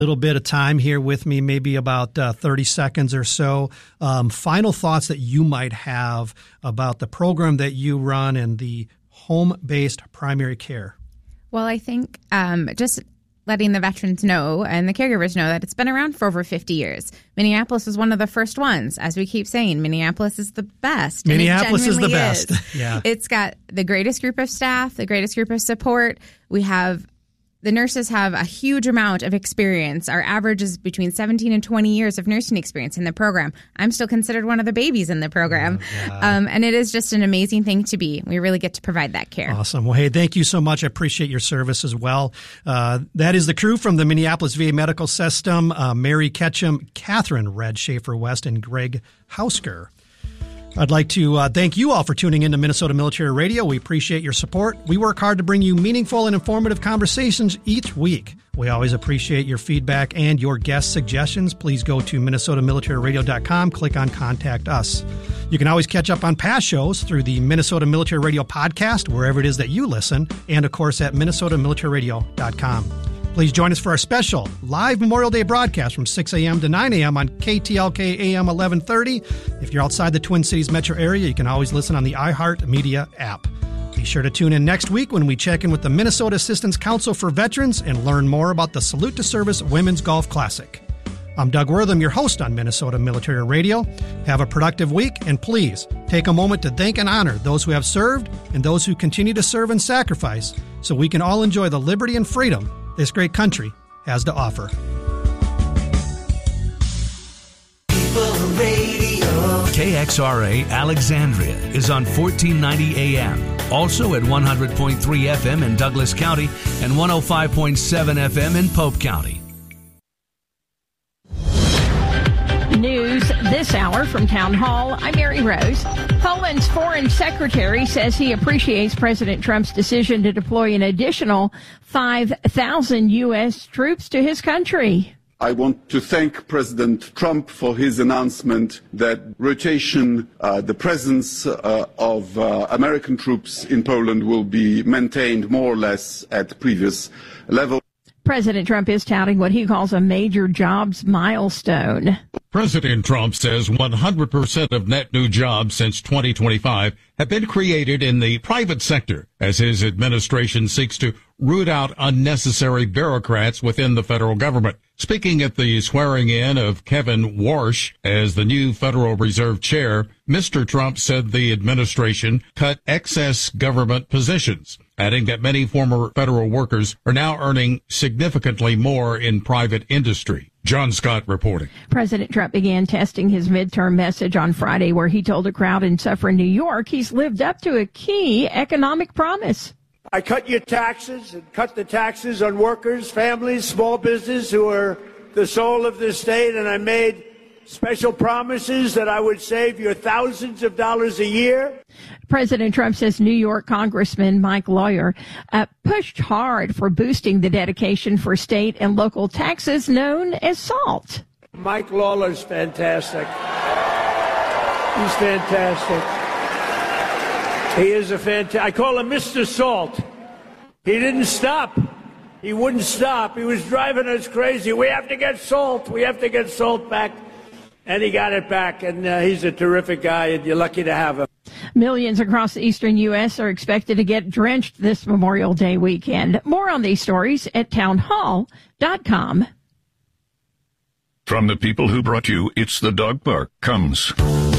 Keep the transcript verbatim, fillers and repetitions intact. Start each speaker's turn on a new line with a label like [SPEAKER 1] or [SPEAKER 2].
[SPEAKER 1] little bit of time here with me, maybe about uh, thirty seconds or so. Um, final thoughts that you might have about the program that you run and the home-based primary care.
[SPEAKER 2] Well, I think um, just letting the veterans know and the caregivers know that it's been around for over fifty years. Minneapolis was one of the first ones. As we keep saying, Minneapolis is the best.
[SPEAKER 1] Minneapolis is the best.
[SPEAKER 2] Is.
[SPEAKER 1] Yeah.
[SPEAKER 2] It's got the greatest group of staff, the greatest group of support. We have The nurses have a huge amount of experience. Our average is between seventeen and twenty years of nursing experience in the program. I'm still considered one of the babies in the program. Oh, yeah. um, and it is just an amazing thing to be. We really get to provide that care.
[SPEAKER 1] Awesome. Well, hey, thank you so much. I appreciate your service as well. Uh, that is the crew from the Minneapolis V A Medical System, uh, Mary Ketchum, Catherine Red Schaefer West, and Greg Hausker. I'd like to uh, thank you all for tuning in to Minnesota Military Radio. We appreciate your support. We work hard to bring you meaningful and informative conversations each week. We always appreciate your feedback and your guest suggestions. Please go to minnesota military radio dot com, click on Contact Us. You can always catch up on past shows through the Minnesota Military Radio podcast, wherever it is that you listen, and of course at minnesota military radio dot com. Please join us for our special live Memorial Day broadcast from six a.m. to nine a.m. on K T L K A M eleven thirty. If you're outside the Twin Cities metro area, you can always listen on the iHeartMedia app. Be sure to tune in next week when we check in with the Minnesota Assistance Council for Veterans and learn more about the Salute to Service Women's Golf Classic. I'm Doug Wortham, your host on Minnesota Military Radio. Have a productive week, and please take a moment to thank and honor those who have served and those who continue to serve and sacrifice so we can all enjoy the liberty and freedom this great country has to offer.
[SPEAKER 3] K X R A Alexandria is on fourteen ninety A M, also at one hundred point three F M in Douglas County and one oh five point seven F M in Pope County.
[SPEAKER 4] News this hour from Town Hall. I'm Mary Rose. Poland's foreign secretary says he appreciates President Trump's decision to deploy an additional five thousand U S troops to his country.
[SPEAKER 5] I want to thank President Trump for his announcement that rotation, uh, the presence uh, of uh, American troops in Poland will be maintained more or less at previous level.
[SPEAKER 4] President Trump is touting what he calls a major jobs milestone.
[SPEAKER 6] President Trump says one hundred percent of net new jobs since twenty twenty-five have been created in the private sector as his administration seeks to root out unnecessary bureaucrats within the federal government. Speaking at the swearing in of Kevin Warsh as the new Federal Reserve Chair, Mister Trump said the administration cut excess government positions, adding that many former federal workers are now earning significantly more in private industry. John Scott reporting.
[SPEAKER 4] President Trump began testing his midterm message on Friday, where he told a crowd in Suffern, New York, he's lived up to a key economic promise.
[SPEAKER 7] I cut your taxes and cut the taxes on workers, families, small business who are the soul of this state, and I made special promises that I would save you thousands of dollars a year.
[SPEAKER 4] President Trump says New York Congressman Mike Lawyer uh, pushed hard for boosting the dedication for state and local taxes known as SALT.
[SPEAKER 7] Mike Lawler's fantastic. He's fantastic. He is a fantastic. I call him Mister Salt. He didn't stop. He wouldn't stop. He was driving us crazy. We have to get salt. We have to get salt back. And he got it back, and uh, he's a terrific guy, and you're lucky to have him.
[SPEAKER 4] Millions across the eastern U S are expected to get drenched this Memorial Day weekend. More on these stories at town hall dot com.
[SPEAKER 8] From the people who brought you It's the Dog Park comes